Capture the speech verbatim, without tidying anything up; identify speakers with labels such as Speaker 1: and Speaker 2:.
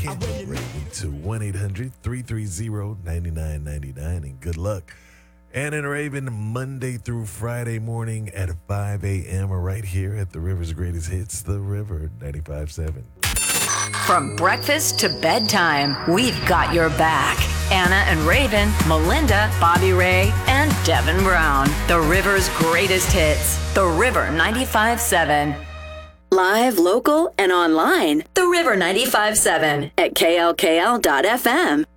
Speaker 1: Kendall Raven to one eight hundred three three zero nine nine nine nine and good luck. Anna and Raven, Monday through Friday morning at five a.m. right here at the River's Greatest Hits, The River ninety-five point seven.
Speaker 2: From breakfast to bedtime, we've got your back. Anna and Raven, Melinda, Bobby Ray, and Devin Brown. The River's Greatest Hits, The River ninety-five point seven. Live, local, and online, The River ninety-five point seven at K L K L dot F M.